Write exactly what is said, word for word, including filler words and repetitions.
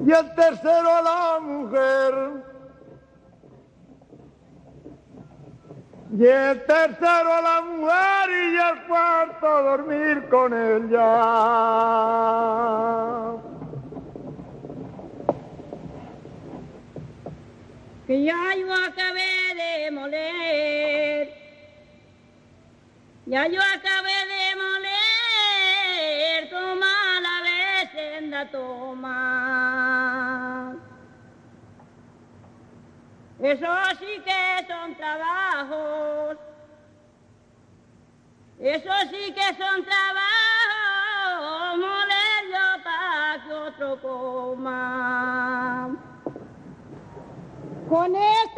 y el tercero a la mujer, y el tercero a la mujer, y el cuarto a dormir con ella. Que ya yo acabé de moler, ya yo acabé de moler, toma la vecenda, toma. Eso sí que son trabajos, eso sí que son trabajos, moler yo pa' que otro coma. Con esta